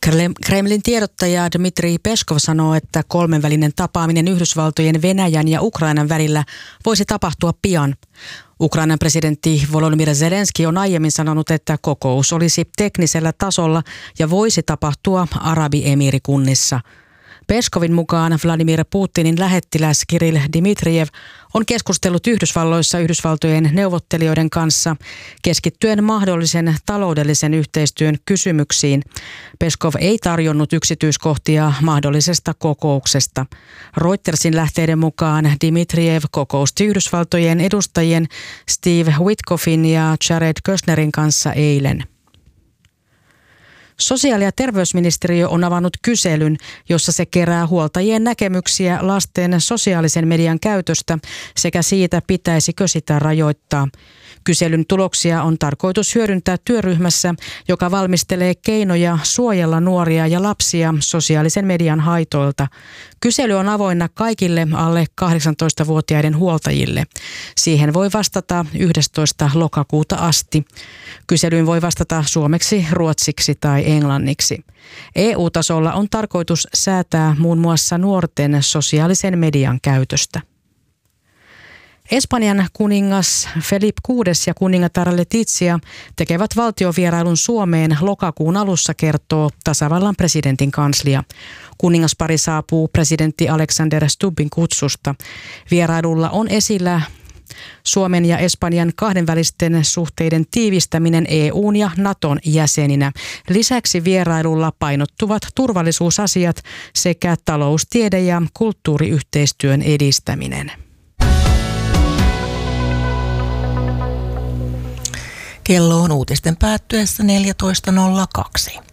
Kremlin tiedottaja Dmitri Peskov sanoo, että kolmenvälinen tapaaminen Yhdysvaltojen, Venäjän ja Ukrainan välillä voisi tapahtua pian. Ukrainan presidentti Volodymyr Zelenski on aiemmin sanonut, että kokous olisi teknisellä tasolla ja voisi tapahtua Arabiemiirikunnissa. Peskovin mukaan Vladimir Putinin lähettiläs Kirill Dmitrijev on keskustellut Yhdysvalloissa Yhdysvaltojen neuvottelijoiden kanssa keskittyen mahdollisen taloudellisen yhteistyön kysymyksiin. Peskov ei tarjonnut yksityiskohtia mahdollisesta kokouksesta. Reutersin lähteiden mukaan Dmitrijev kokousti Yhdysvaltojen edustajien Steve Witkoffin ja Jared Kushnerin kanssa eilen. Sosiaali- ja terveysministeriö on avannut kyselyn, jossa se kerää huoltajien näkemyksiä lasten sosiaalisen median käytöstä sekä siitä, pitäisikö sitä rajoittaa. Kyselyn tuloksia on tarkoitus hyödyntää työryhmässä, joka valmistelee keinoja suojella nuoria ja lapsia sosiaalisen median haitoilta. Kysely on avoinna kaikille alle 18-vuotiaiden huoltajille. Siihen voi vastata 11. lokakuuta asti. Kyselyyn voi vastata suomeksi, ruotsiksi tai englanniksi. EU-tasolla on tarkoitus säätää muun muassa nuorten sosiaalisen median käytöstä. Espanjan kuningas Felipe VI ja kuningatar Letizia tekevät valtiovierailun Suomeen lokakuun alussa, kertoo tasavallan presidentin kanslia. Kuningaspari saapuu presidentti Alexander Stubbin kutsusta. Vierailulla on esillä Suomen ja Espanjan kahdenvälisten suhteiden tiivistäminen EU:n ja Naton jäseninä. Lisäksi vierailulla painottuvat turvallisuusasiat sekä talous-, tiede- ja kulttuuriyhteistyön edistäminen. Kello on uutisten päättyessä 14.02.